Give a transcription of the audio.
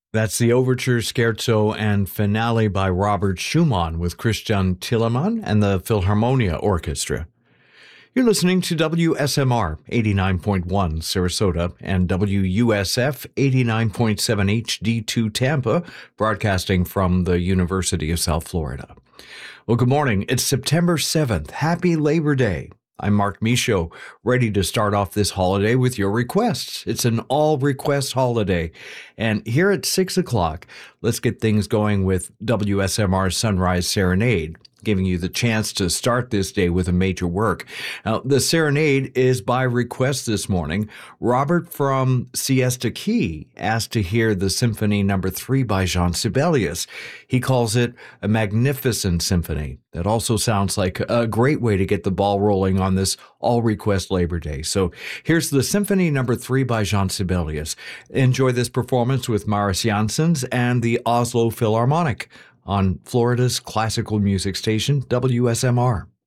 That's the Overture, Scherzo, and Finale by Robert Schumann with Christian Tillemann and the Philharmonia Orchestra. You're listening to WSMR 89.1 Sarasota and WUSF 89.7 HD2 Tampa, broadcasting from the University of South Florida. Well, good morning. It's September 7th. Happy Labor Day. I'm Mark Michaud, ready to start off this holiday with your requests. It's an all-request holiday. And here at 6 o'clock, let's get things going with WSMR's Sunrise Serenade, giving you the chance to start this day with a major work. Now, the Serenade is by request this morning. Robert from Siesta Key asked to hear the Symphony No. 3 by Jean Sibelius. He calls it a magnificent symphony. That also sounds like a great way to get the ball rolling on this all-request Labor Day. So here's the Symphony No. 3 by Jean Sibelius. Enjoy this performance with Maris Janssens and the Oslo Philharmonic on Florida's classical music station, WSMR.